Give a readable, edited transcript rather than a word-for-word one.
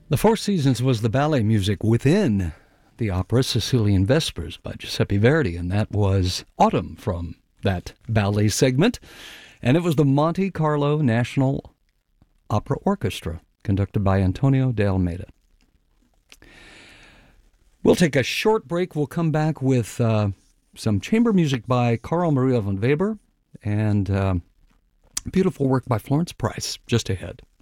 The Four Seasons was the ballet music within the opera Sicilian Vespers by Giuseppe Verdi, and that was Autumn from that ballet segment. And it was the Monte Carlo National Opera Orchestra, conducted by Antonio de Almeida. We'll take a short break. We'll come back with some chamber music by Carl Maria von Weber and beautiful work by Florence Price just ahead.